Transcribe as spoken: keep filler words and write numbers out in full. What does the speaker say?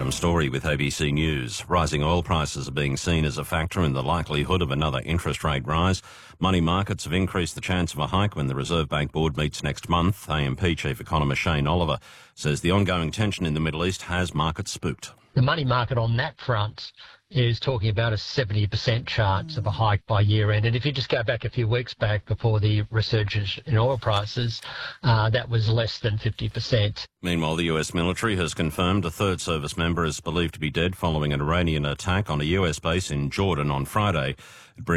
Adam Story with A B C News. Rising oil prices are being seen as a factor in the likelihood of another interest rate rise. Money markets have increased the chance of a hike when the Reserve Bank Board meets next month. A M P Chief Economist Shane Oliver says the ongoing tension in the Middle East has markets spooked. The money market on that front is talking about a seventy percent chance of a hike by year end. And if you just go back a few weeks back before the resurgence in oil prices, uh, that was less than fifty percent. Meanwhile, the U S military has confirmed a third service member is believed to be dead following an Iranian attack on a U S base in Jordan on Friday. It brings